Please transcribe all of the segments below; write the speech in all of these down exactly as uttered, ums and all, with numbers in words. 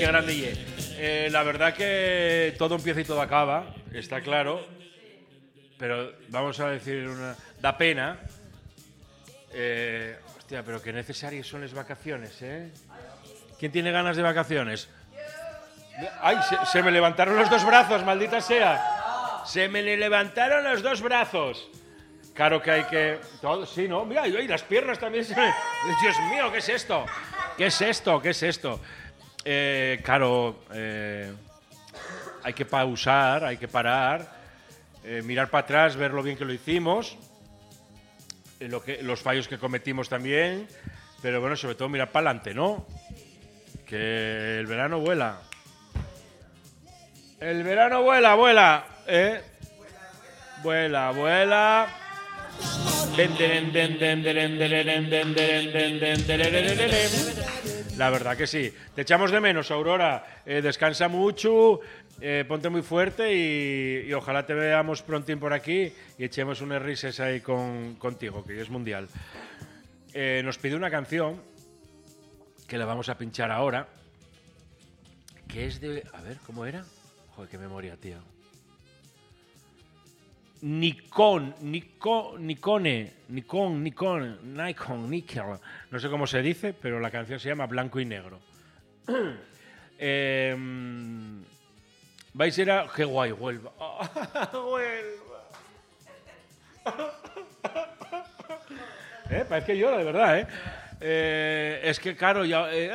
qué grande y eh, la verdad que todo empieza y todo acaba, está claro. Pero vamos a decir una... Da pena. Eh, hostia, pero qué necesarias son las vacaciones, ¿eh? ¿Quién tiene ganas de vacaciones? ¡Ay! Se, se me levantaron los dos brazos, maldita sea. Se me levantaron los dos brazos. Claro que hay que... Todo, sí, ¿no? Mira, y las piernas también se me... Dios mío, ¿qué es esto? ¿Qué es esto? ¿Qué es esto? Eh, claro, eh, hay que pausar, hay que parar, eh, mirar para atrás, ver lo bien que lo hicimos, eh, lo que, los fallos que cometimos también, pero bueno, sobre todo mirar para adelante, ¿no? Que el verano vuela. El verano vuela, vuela, ¿eh? Vuela, vuela. La verdad que sí. Te echamos de menos, Aurora. Eh, descansa mucho, eh, ponte muy fuerte y, y ojalá te veamos prontín por aquí y echemos unas risas ahí con, contigo, que hoy es mundial. Eh, nos pide una canción que la vamos a pinchar ahora, que es de... A ver, ¿cómo era? Joder, qué memoria, tío. Nikon, Nikon, Nikone, Nikon, Nikon, Nikon, Nickel. No sé cómo se dice, pero la canción se llama Blanco y Negro. eh, vais a ir a... ¡Qué guay, Huelva! ¡Huelva! ¿Eh? Parece que lloro, de verdad, ¿eh? eh es que, claro, ya... Eh,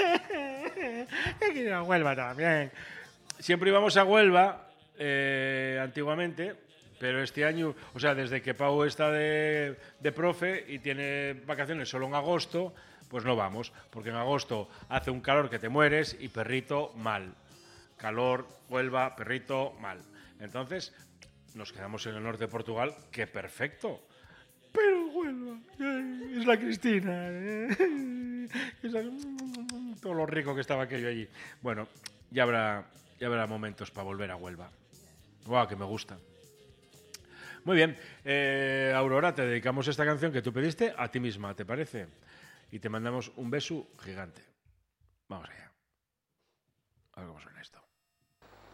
ir a Huelva también. Siempre íbamos a Huelva, eh, antiguamente... Pero este año, o sea, desde que Pau está de, de profe y tiene vacaciones solo en agosto, pues no vamos, porque en agosto hace un calor que te mueres y perrito mal. Calor, Huelva, perrito mal. Entonces, nos quedamos en el norte de Portugal, que perfecto. Pero Huelva, es la Cristina. Es la, todo lo rico que estaba aquello allí. Bueno, ya habrá, ya habrá momentos para volver a Huelva. Guau, que me gusta. Muy bien, eh, Aurora, te dedicamos esta canción que tú pediste a ti misma, ¿te parece? Y te mandamos un beso gigante. Vamos allá. A ver cómo suena esto.